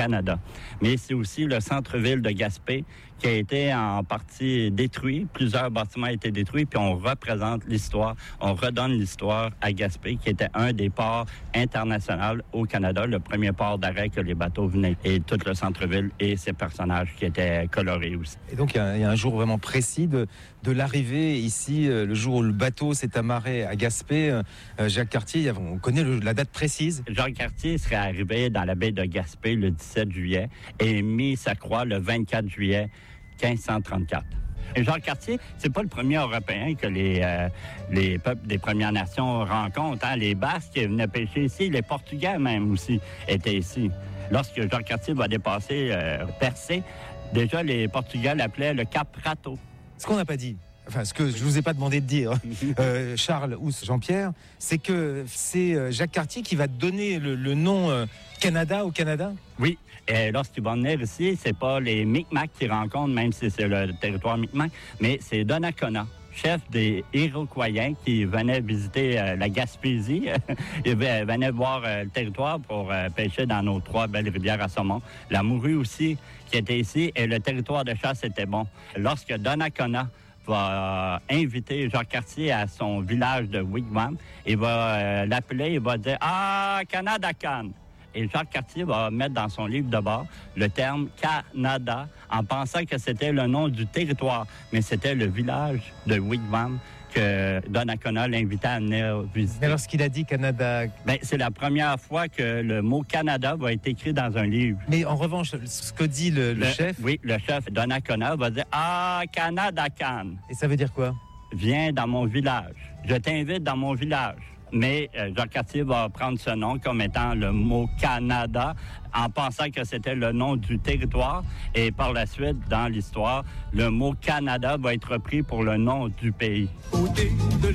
Canada. Mais c'est aussi le centre-ville de Gaspé qui a été en partie détruit. Plusieurs bâtiments ont été détruits, puis on représente l'histoire, on redonne l'histoire à Gaspé, qui était un des ports internationaux au Canada, le premier port d'arrêt que les bateaux venaient, et tout le centre-ville et ses personnages qui étaient colorés aussi. Et donc, il y a un jour vraiment précis de l'arrivée ici, le jour où le bateau s'est amarré à Gaspé. Jacques Cartier, on connaît la date précise. Jacques Cartier serait arrivé dans la baie de Gaspé le 17 juillet et mis sa croix le 24 juillet 1534. Et Jacques Cartier, c'est pas le premier Européen que les peuples des Premières Nations rencontrent. Hein? Les Basques venaient pêcher ici, les Portugais même aussi étaient ici. Lorsque Jacques Cartier va dépasser Percé, déjà les Portugais l'appelaient le Cap Rato. Ce qu'on n'a pas dit, enfin ce que je vous ai pas demandé de dire, Charles ou Jean-Pierre, c'est que c'est Jacques Cartier qui va donner le nom Canada au Canada? Oui, et lorsqu'ils vont venir ici, c'est pas les Micmacs qui rencontrent, même si c'est le territoire Micmac, mais c'est Donnacona, chef des Iroquois qui venaient visiter la Gaspésie. Ils venaient voir le territoire pour pêcher dans nos 3 belles rivières à saumon. La morue aussi qui était ici et le territoire de chasse était bon. Lorsque Donnacona va inviter Jacques Cartier à son village de Wigwam, il va l'appeler, il va dire « Ah, Canada-Can ». Et Jacques Cartier va mettre dans son livre de bord le terme Canada en pensant que c'était le nom du territoire, mais c'était le village de Wigwam que Donnacona l'invitait à venir visiter. Mais lorsqu'il a dit Canada... c'est la première fois que le mot Canada va être écrit dans un livre. Mais en revanche, ce que dit le chef... Oui, le chef Donnacona va dire « Ah, Canada-Can ». Et ça veut dire quoi? Viens dans mon village. Je t'invite dans mon village. Mais Jacques Cartier va prendre ce nom comme étant le mot Canada en pensant que c'était le nom du territoire. Et par la suite, dans l'histoire, le mot Canada va être repris pour le nom du pays.